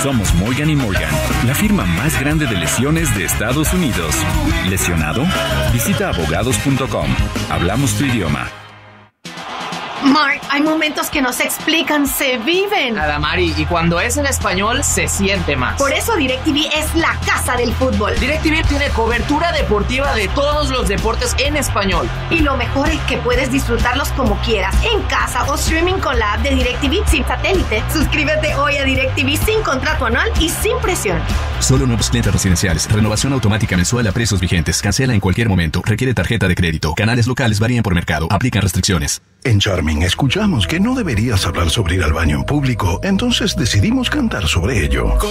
Somos Morgan & Morgan, la firma más grande de lesiones de Estados Unidos. ¿Lesionado? Visita abogados.com. Hablamos tu idioma. Mark, hay momentos que no se explican, se viven. Adamari, y cuando es en español, se siente más. Por eso DirecTV es la casa del fútbol. DirecTV tiene cobertura deportiva de todos los deportes en español. Y lo mejor es que puedes disfrutarlos como quieras, en casa o streaming con la app de DirecTV sin satélite. Suscríbete hoy a DirecTV sin contrato anual y sin presión. Solo nuevos clientes residenciales. Renovación automática mensual a precios vigentes. Cancela en cualquier momento. Requiere tarjeta de crédito. Canales locales varían por mercado. Aplican restricciones. En Charming escuchamos que no deberías hablar sobre ir al baño en público, entonces decidimos cantar sobre ello.